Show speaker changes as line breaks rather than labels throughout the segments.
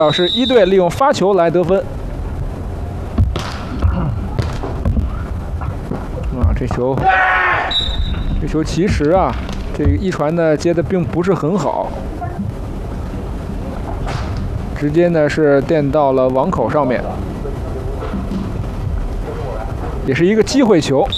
是一队利用发球来得分。这球其实啊，这个一传呢接的并不是很好，直接呢是垫到了网口上面，也是一个机会球。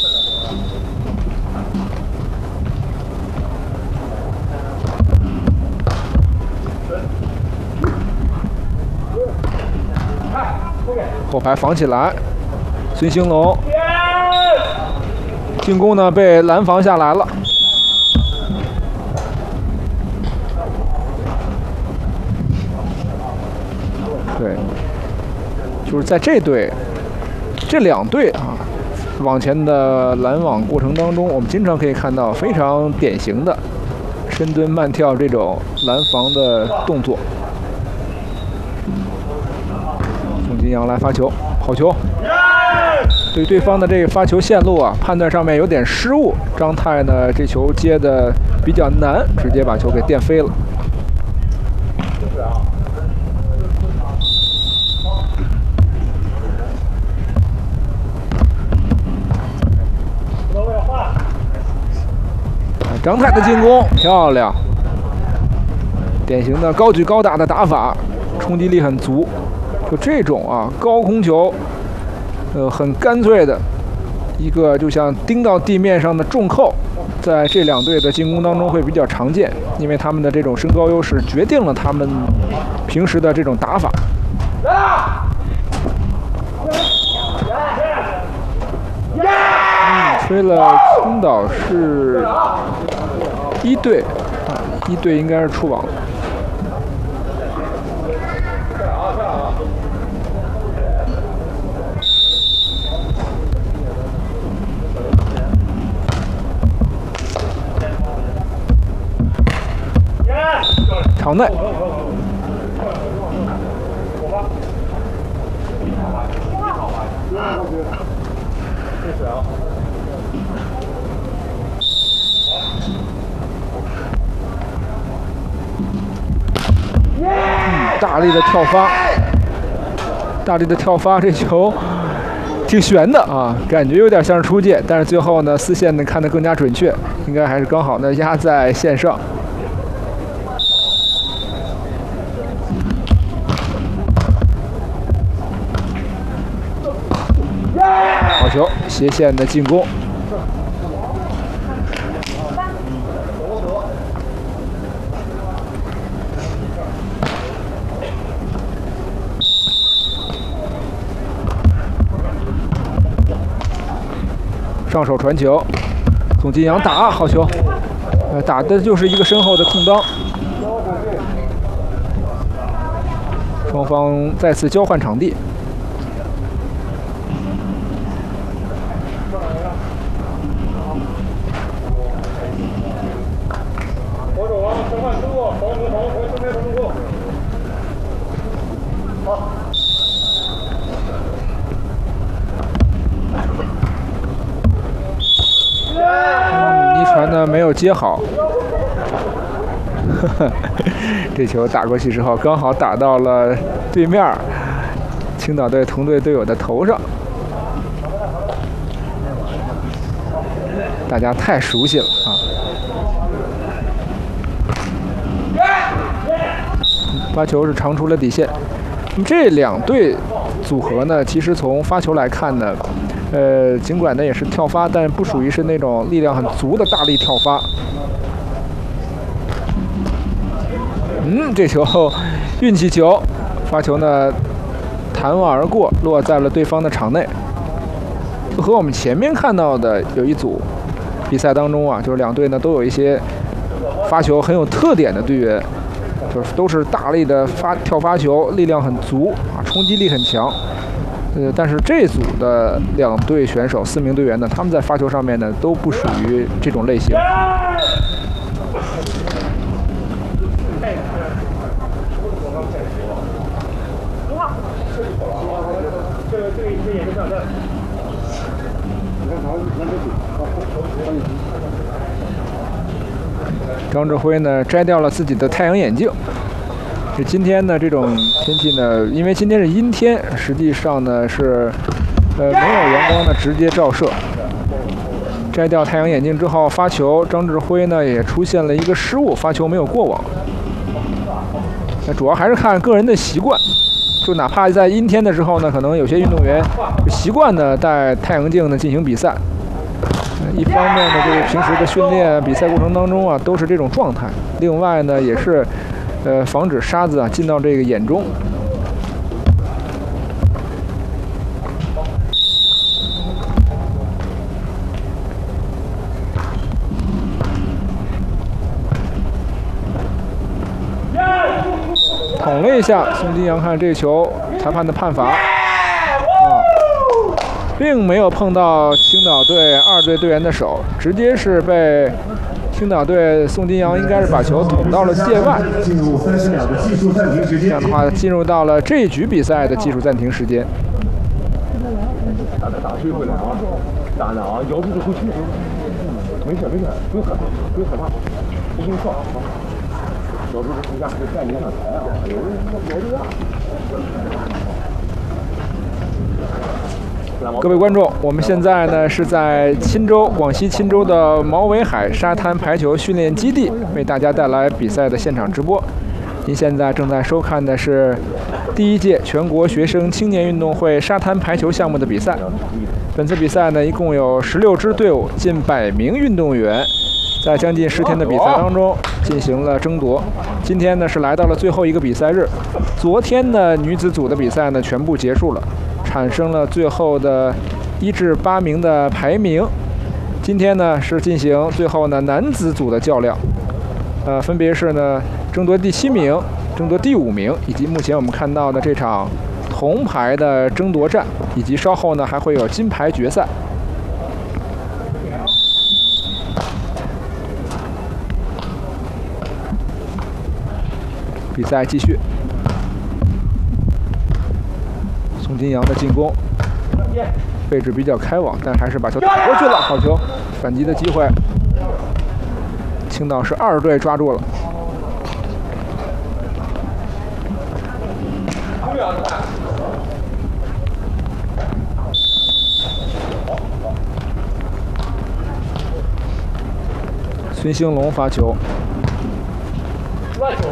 后排防起来，孙兴龙进攻呢被拦防下来了。对，就是在这两队啊往前的拦网过程当中，我们经常可以看到非常典型的深蹲慢跳这种拦防的动作。宋金阳来发球，好球！对对方的这个发球线路啊，判断上面有点失误。张泰呢，这球接的比较难，直接把球给垫飞了。张泰的进攻漂亮，典型的高举高打的打法，冲击力很足。就这种啊高空球，很干脆的一个，就像钉到地面上的重扣，在这两队的进攻当中会比较常见，因为他们的这种身高优势决定了他们平时的这种打法。吹了冲倒是一队啊，一队应该是出网。场内，大力的跳发，大力的跳发，这球挺悬的啊，感觉有点像是出界，但是最后呢，丝线呢看得更加准确，应该还是刚好呢压在线上。好球，斜线的进攻。上手传球，宋金阳打，好球，打的就是一个身后的空当。双方再次交换场地。一传呢没有接好，这球打过去之后，刚好打到了对面青岛队同队队友的头上，大家太熟悉了啊！发球是长出了底线。这两队组合呢，其实从发球来看呢，尽管呢也是跳发，但不属于是那种力量很足的大力跳发。这球运气球，发球呢弹网而过，落在了对方的场内。和我们前面看到的有一组比赛当中啊，就是两队呢都有一些发球很有特点的队员，就是都是大力的跳发球，力量很足啊，冲击力很强。但是这组的两队选手4名队员呢，他们在发球上面呢都不属于这种类型。张志辉呢摘掉了自己的太阳眼镜， 今天呢，这种天气呢，因为今天是阴天，实际上呢是没有阳光的直接照射。摘掉太阳眼镜之后发球，张志辉呢也出现了一个失误，发球没有过网。那主要还是看个人的习惯，就哪怕在阴天的时候呢，可能有些运动员习惯呢戴太阳镜呢进行比赛。一方面呢，就是平时的训练、比赛过程当中啊，都是这种状态。另外呢，也是防止沙子啊进到这个眼中。捅了一下，宋金阳看这球，裁判的判罚并没有碰到青岛队2队队员的手，直接是被青岛队宋金阳应该是把球捅到了界外。这样的话，进入到了这一局比赛的技术暂停时间。
打水回来啊！打呢啊，腰部就回去。没事，不用害怕，不用害怕，我跟你说，腰部是回家是赶紧上台啊！有人腰部大。
各位观众，我们现在呢是在钦州，广西钦州的毛尾海沙滩排球训练基地，为大家带来比赛的现场直播。您现在正在收看的是第1届全国学生青年运动会沙滩排球项目的比赛。本次比赛呢，一共有16支队伍，近100名运动员，在将近10天的比赛当中进行了争夺。今天呢是来到了最后一个比赛日，昨天呢女子组的比赛呢全部结束了，产生了最后的1至8名的排名。今天呢是进行最后呢男子组的较量，分别是呢争夺第7名、争夺第5名，以及目前我们看到的这场铜牌的争夺战，以及稍后呢还会有金牌决赛。比赛继续，宋金阳的进攻位置比较开网，但还是把球打过去了，好球！反击的机会，青岛市2队抓住了。孙兴龙发球，
乱球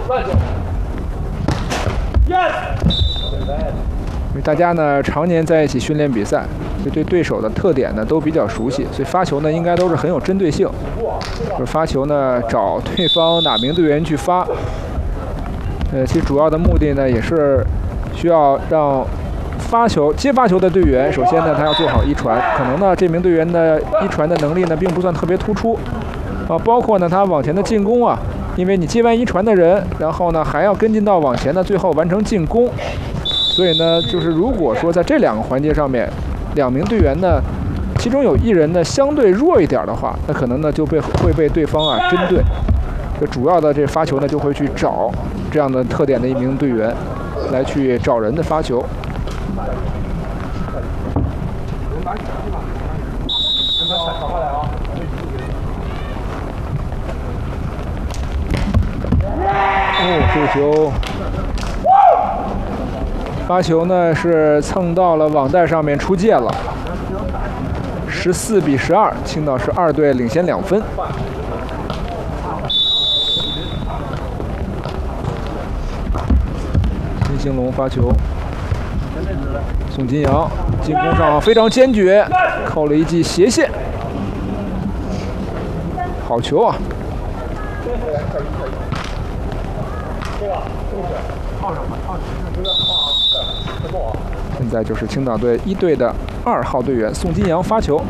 ，yes！
因为大家呢常年在一起训练比赛，所以对对手的特点呢都比较熟悉，所以发球呢应该都是很有针对性。就是发球呢找对方哪名队员去发，其实主要的目的呢也是需要让接发球的队员，首先呢他要做好一传，可能呢这名队员的一传的能力呢并不算特别突出，包括呢他往前的进攻啊，因为你接完一传的人，然后呢还要跟进到往前呢，最后完成进攻。所以呢，就是如果说在这2个环节上面，2名队员呢，其中有1人呢相对弱一点的话，那可能呢就会被对方啊针对。这主要的这发球呢就会去找这样的特点的1名队员，来去找人的发球。这个球发球呢是蹭到了网带上面出界了，14比12，青岛市2队领先2分。孙兴龙发球，宋金阳进攻上非常坚决，扣了一记斜线，好球啊！现在就是青岛队1队的2号队员宋金阳发球。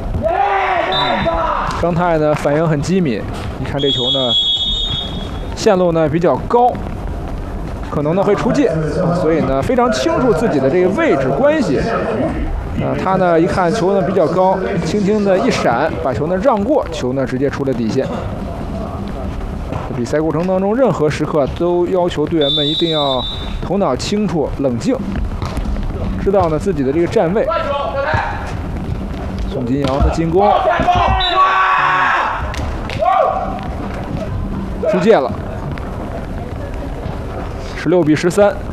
张泰呢反应很机敏，你看这球呢线路呢比较高，可能呢会出界，所以呢非常清楚自己的这个位置关系。他呢一看球呢比较高，轻轻的一闪，把球呢让过，球呢直接出了底线。比赛过程当中，任何时刻都要求队员们一定要头脑清楚、冷静，知道呢自己的这个站位。宋金阳的进攻，出界了 16比13。